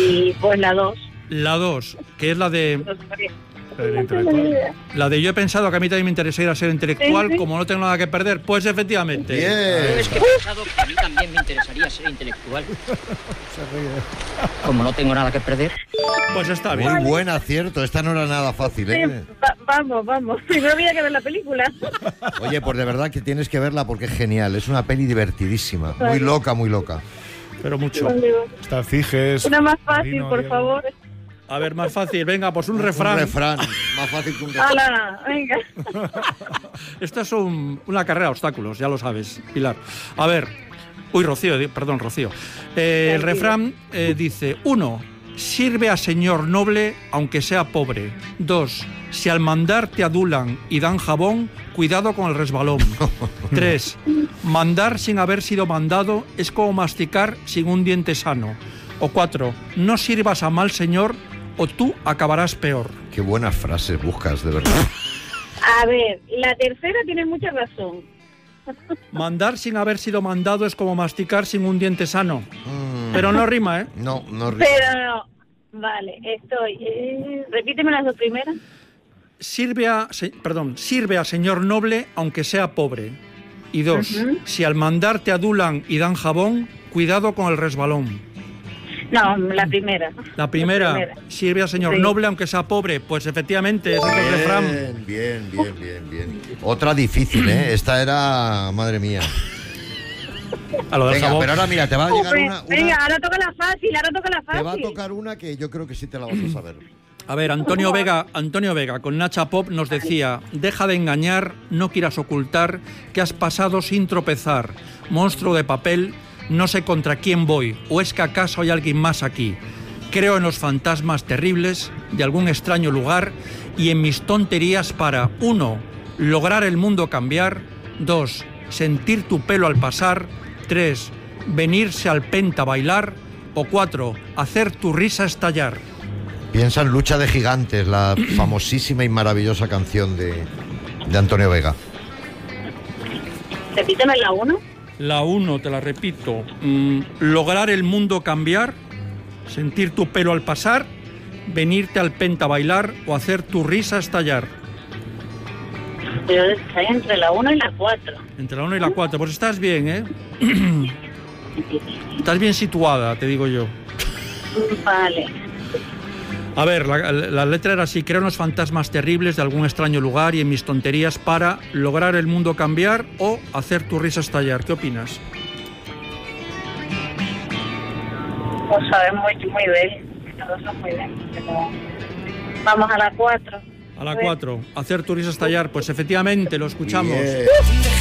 Y pues la 2. La 2, que es la de... Intelectual. La de yo he pensado que a mí también me interesaría ser intelectual, como no tengo nada que perder. Pues efectivamente. Bien. Es que he pensado que a mí también me interesaría ser intelectual. Como no tengo nada que perder. Pues está bien. Muy buen acierto. Esta no era nada fácil, ¿eh? Vamos. No había que ver la película. Oye, pues de verdad que tienes que verla porque es genial. Es una peli divertidísima. Muy loca, muy loca. Pero mucho. Está Figes. Una más fácil, Marino, por Diego. favor. A ver, más fácil. Venga, pues un refrán. Un refrán. Más fácil que un refrán. ¡Hala! Venga. Esto es una carrera de obstáculos, ya lo sabes, Pilar. A ver. Uy, Rocío. El refrán dice: 1. Sirve a señor noble aunque sea pobre. 2. Si al mandar te adulan y dan jabón, cuidado con el resbalón. 3. Mandar sin haber sido mandado es como masticar sin un diente sano. O 4. No sirvas a mal señor o tú acabarás peor. Qué buenas frases buscas, de verdad. A ver, la tercera tiene mucha razón. Mandar sin haber sido mandado es como masticar sin un diente sano. Pero no rima, ¿eh? No rima. Pero no. Vale, estoy. Repíteme las dos primeras. Sirve a señor noble aunque sea pobre. Y 2. Si al mandar te adulan y dan jabón, cuidado con el resbalón. No, la primera. La primera, sirve a señor noble aunque sea pobre. Pues efectivamente, ese es el refrán. Bien. Otra difícil, ¿eh? Esta era... Madre mía. A lo del Venga, jabón. pero ahora mira, te va a llegar una... Venga, ahora toca la fácil, Te va a tocar una que yo creo que sí te la vas a saber. A ver, Antonio Vega con Nacha Pop nos decía: deja de engañar, no quieras ocultar que has pasado sin tropezar. Monstruo de papel, no sé contra quién voy, o es que acaso hay alguien más aquí. Creo en los fantasmas terribles de algún extraño lugar y en mis tonterías para 1. Lograr el mundo cambiar. 2. Sentir tu pelo al pasar. 3. Venirse al penta a bailar. O 4. Hacer tu risa estallar. Piensa en Lucha de Gigantes, la famosísima y maravillosa canción de Antonio Vega. Repíteme la 1. La 1, te la repito. Lograr el mundo cambiar, sentir tu pelo al pasar, venirte al penta a bailar o hacer tu risa estallar. Pero está entre la 1 y la 4. Entre la 1 y la 4. Pues estás bien, ¿eh? Estás bien situada, te digo yo. Vale. A ver, la letra era así: creo en los fantasmas terribles de algún extraño lugar y en mis tonterías para lograr el mundo cambiar o hacer tu risa estallar. ¿Qué opinas? Pues sabes muy bien. Las dos son muy bien. Pero... Vamos a la 4. A la 4. Hacer tu risa estallar. Pues efectivamente, lo escuchamos. Bien.